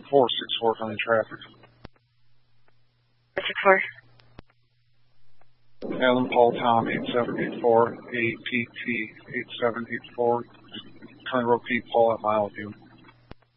464 on the traffic. 464. Alan Paul Tom 8784 APT 8784. Can I repeat Paul at Mile View?